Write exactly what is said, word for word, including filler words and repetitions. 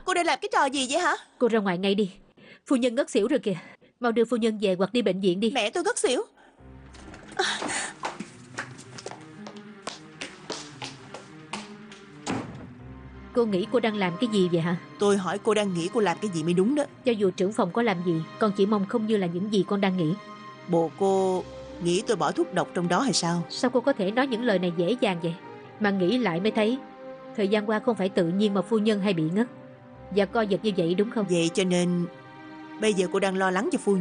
Cô đang làm cái trò gì vậy hả? Cô ra ngoài ngay đi. Phu nhân ngất xỉu rồi kìa. Mau đưa phu nhân về hoặc đi bệnh viện đi. Mẹ tôi ngất xỉu. Cô nghĩ cô đang làm cái gì vậy hả? Tôi hỏi cô đang nghĩ cô làm cái gì mới đúng đó. Cho dù trưởng phòng có làm gì, con chỉ mong không như là những gì con đang nghĩ. Bộ cô nghĩ tôi bỏ thuốc độc trong đó hay sao? Sao cô có thể nói những lời này dễ dàng vậy? Mà nghĩ lại mới thấy thời gian qua không phải tự nhiên mà phu nhân hay bị ngất và co giật như vậy đúng không? Vậy cho nên bây giờ cô đang lo lắng cho phu